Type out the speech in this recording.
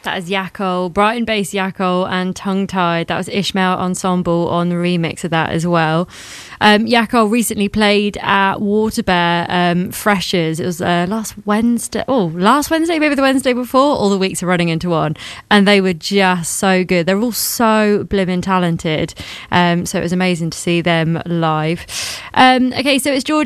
That is Yakko, Brighton-based Yakko, and Tongue Tied. That was Ishmael Ensemble on the remix of that as well. Yakko recently played at Water Bear Freshers. It was last Wednesday, maybe the Wednesday before. All the weeks are running into one. And they were just so good. They're all so blimmin' talented. So it was amazing to see them live. Okay, so it's George